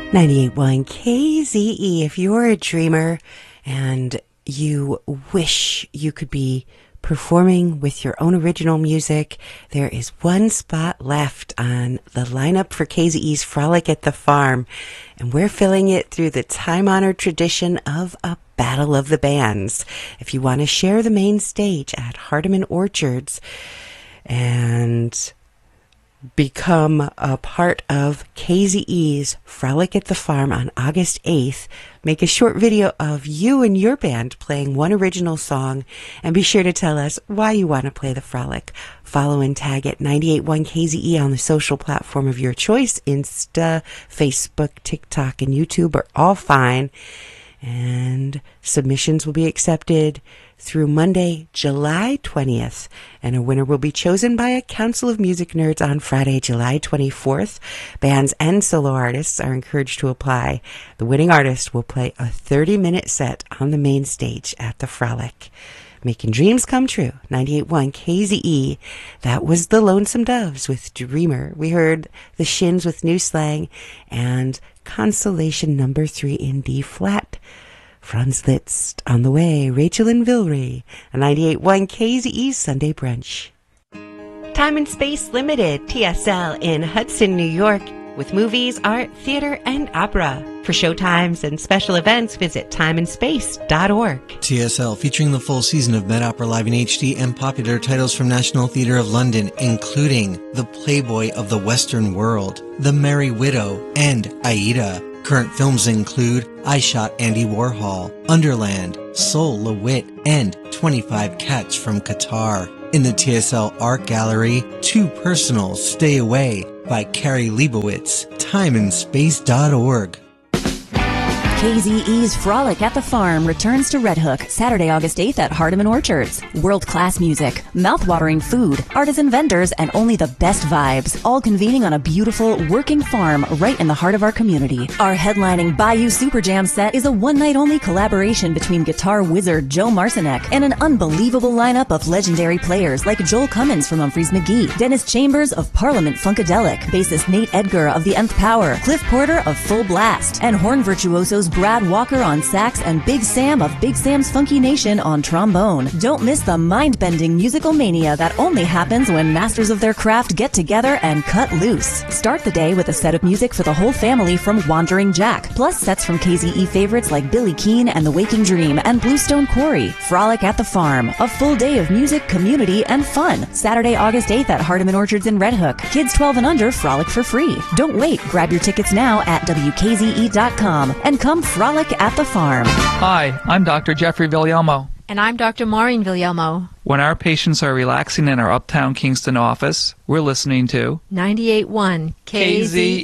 98.1 KZE. If you're a dreamer and you wish you could be performing with your own original music, there is one spot left on the lineup for KZE's Frolic at the Farm, and we're filling it through the time-honored tradition of a Battle of the Bands. If you want to share the main stage at Hardeman Orchards and become a part of KZE's Frolic at the Farm on August 8th, make a short video of you and your band playing one original song, and be sure to tell us why you want to play the Frolic. Follow and tag at 98.1 KZE on the social platform of your choice. Insta, Facebook, TikTok, and YouTube are all fine. And submissions will be accepted through Monday, July 20th, and a winner will be chosen by a Council of Music Nerds on Friday, July 24th. Bands and solo artists are encouraged to apply. The winning artist will play a 30-minute set on the main stage at the Frolic. Making dreams come true. 98.1 KZE. That was the Lonesome Doves with Dreamer. We heard the Shins with New Slang and Consolation number 3 in D flat. Franz Liszt on the way. Rachel and Vilry. A 98.1 KZE Sunday Brunch. Time and Space Limited, TSL in Hudson, New York, with movies, art, theater, and opera. For showtimes and special events, visit timeandspace.org. TSL, featuring the full season of Met Opera Live in HD and popular titles from National Theatre of London, including The Playboy of the Western World, The Merry Widow, and Aida. Current films include I Shot Andy Warhol, Underland, Soul LeWitt, and 25 Cats from Qatar. In the TSL Art Gallery, Too Personal, Stay Away by Carrie Leibowitz, timeandspace.org. KZE's Frolic at the Farm returns to Red Hook Saturday, August 8th at Hardeman Orchards. World-class music, mouth-watering food, artisan vendors, and only the best vibes, all convening on a beautiful, working farm right in the heart of our community. Our headlining Bayou Super Jam set is a one-night-only collaboration between guitar wizard Joe Marcinek and an unbelievable lineup of legendary players like Joel Cummins from Humphreys McGee, Dennis Chambers of Parliament Funkadelic, bassist Nate Edgar of The Nth Power, Cliff Porter of Full Blast, and horn virtuosos Brad Walker on sax and Big Sam of Big Sam's Funky Nation on trombone. Don't miss the mind-bending musical mania that only happens when masters of their craft get together and cut loose. Start the day with a set of music for the whole family from Wandering Jack, plus sets from KZE favorites like Billy Keane and The Waking Dream and Bluestone Quarry. Frolic at the Farm, a full day of music, community, and fun. Saturday, August 8th at Hardeman Orchards in Red Hook. Kids 12 and under frolic for free. Don't wait, grab your tickets now at WKZE.com and come frolic at the farm. Hi, I'm Dr. Jeffrey Villalmo. And I'm Dr. Maureen Villalmo. When our patients are relaxing in our Uptown Kingston office, we're listening to 98.1 KZE.